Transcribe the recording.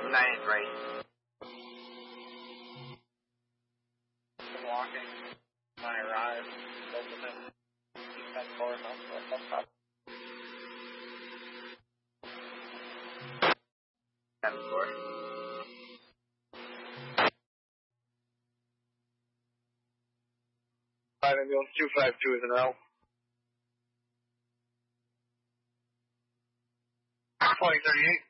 93. Walking. When I arrived, both of them, he sent for him up. 7-4. Ambulance 252 is an L. 2038.